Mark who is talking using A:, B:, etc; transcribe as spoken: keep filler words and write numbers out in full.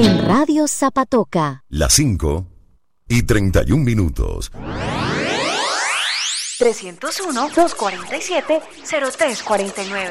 A: en Radio Zapatoca.
B: Las cinco y treinta y un minutos.
C: tres cero uno, dos cuatro siete, cero tres cuatro nueve.